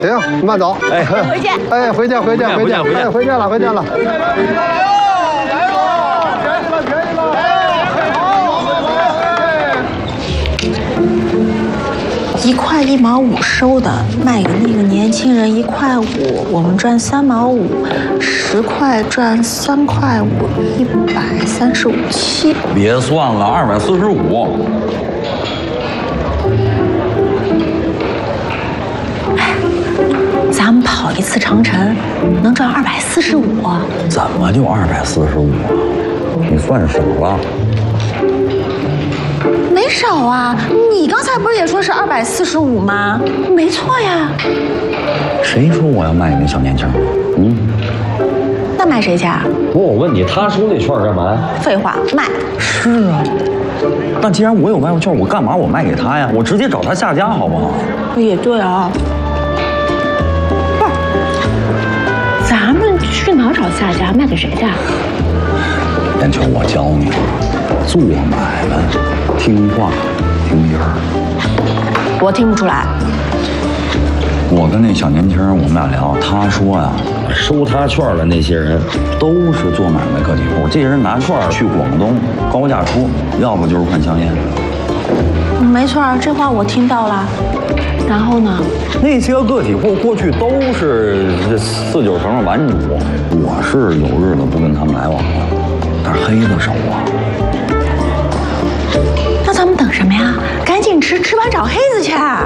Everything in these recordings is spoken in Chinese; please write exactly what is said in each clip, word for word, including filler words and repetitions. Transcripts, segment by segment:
行，慢走。 哎，回见。 哎，回见，回见，回见，哎，回见了，回见了。来喽，来喽，便宜了，便宜了。哎，好， 一块一毛五收的，卖给那个年轻人一块五，我们赚三毛五，十块赚三块五，一百三十五七。 别算了，二百四十五。 咱们跑一次长城能赚二百四十五， 怎么就二百四十五啊？你算少了。 没少啊！你刚才不是也说是二百四十五吗？没错呀。 谁说我要卖给那小年轻？嗯， 那卖谁去啊？ 不，我问你，他收那券干嘛呀？ 废话，卖。 是啊。那既然我有外汇券，我干嘛我卖给他呀？我直接找他下家好不好？ 也对啊。不是，咱们去哪儿找下家？卖给谁去？ 燕秋，我教你，做买卖，听话，听音儿。 我听不出来。 我跟那小年轻，我们俩聊，他说呀， 收他券的那些人都是做买卖个体户，这些人拿券去广东高价出，要不就是换香烟。 没错，这话我听到了。然后呢？ 那些个体户过去都是这四九城的玩主，我是有日子不跟他们来往了，但是黑的少啊。 那咱们等什么呀？赶紧吃，吃完找黑子去。啊！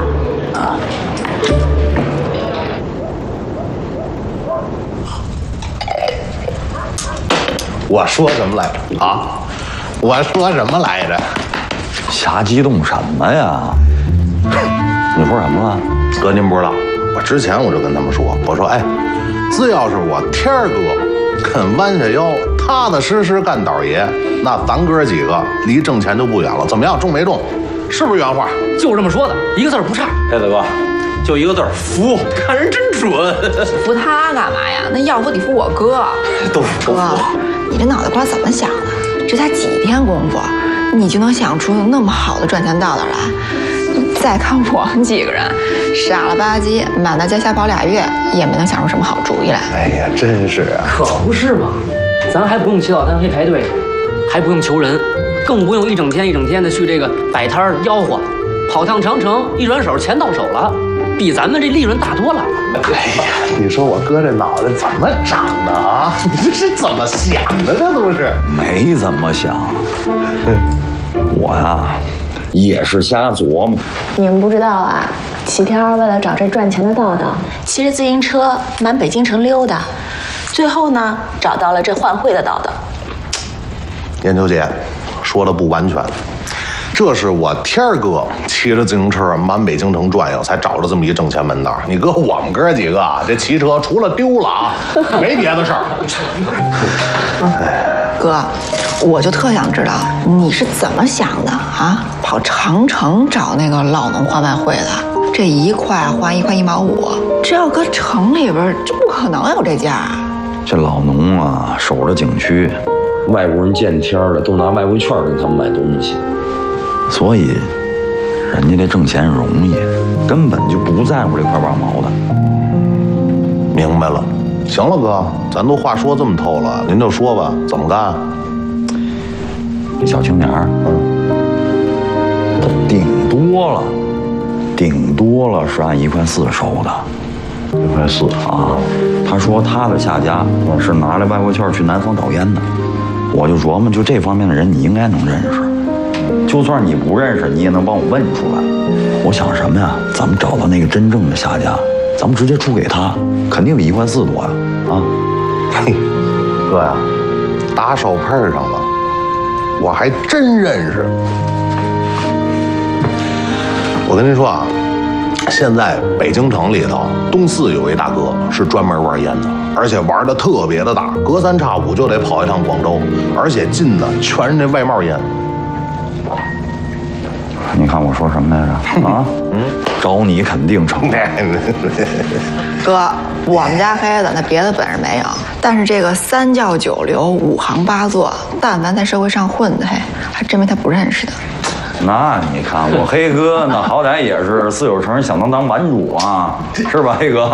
我说什么来着啊？我说什么来着？ 瞎激动什么呀？你说什么了？ 哥，您不知道，我之前我就跟他们说，我说，哎，只要是我天儿哥跟弯下腰，踏踏实实干倒爷，那咱哥几个离挣钱就不远了。怎么样，中没中？是不是原话？ 就这么说的，一个字不差。 黑子哥，就一个字服，看人真准。 服他干嘛呀？那要服得服我哥。 都服哥，你这脑袋瓜怎么想的？这才几天功夫，你就能想出那么好的赚钱道道来？再看我们几个人，傻了吧唧，满大街瞎跑俩月，也没能想出什么好主意来。 哎呀，真是啊！ 可不是嘛，咱还不用起早贪黑排队，还不用求人，更不用一整天一整天的去这个摆摊儿吆喝，跑趟长城，一转手钱到手了，比咱们这利润大多了。 哎呀，你说我哥这脑袋怎么长的啊？你是怎么想的？这都是没怎么想。我呀，也是瞎琢磨。 你们不知道啊，齐天为了找这赚钱的道道，骑着自行车满北京城溜达，最后呢，找到了这换汇的道道。 燕秋姐说的不完全，这是我天儿哥骑着自行车满北京城转悠，才找着这么一挣钱门道。你搁我们哥几个这骑车除了丢了啊，没别的事儿。 哥，我就特想知道你是怎么想的啊？跑长城找那个老农换外汇的，这一块换一块一毛五，这要搁城里边就不可能有这价。 这老农啊，守着景区， 外国人见天儿了，都拿外汇券给他们买东西， 所以人家这挣钱容易，根本就不在乎这块八毛的。 明白了。行了，哥，咱都话说这么透了，您就说吧，怎么干？ 小青年儿，嗯，他顶多了，顶多了是按一块四收的， 一块四啊。他说他的下家是拿着外汇券去南方倒烟的，我就琢磨，就这方面的人你应该能认识，就算你不认识，你也能帮我问出来。我想什么呀？咱们找到那个真正的下家，咱们直接出给他，肯定比一块四多呀！啊， 嘿，哥呀，打手碰上了，我还真认识。我跟您说啊，现在北京城里头，东四有一大哥是专门玩烟的，而且玩的特别的大，隔三差五就得跑一趟广州，而且进的全是那外贸烟。 你看我说什么来着？啊，嗯，找你肯定成。 哥，我们家黑子那别的本事没有，但是这个三教九流、五行八作，但凡在社会上混的，嘿，还真没他不认识的。 那你看我黑哥，那好歹也是四九城响当当版主啊，是吧，黑哥？